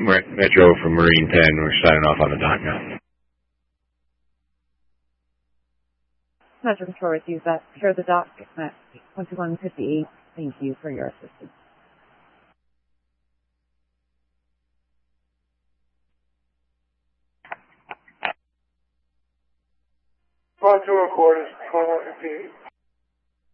Metro from Marine 10. We're signing off on the dock now. Metro Control receives that. Secure the dock at 2158. Thank you for your assistance. On to record is 2158.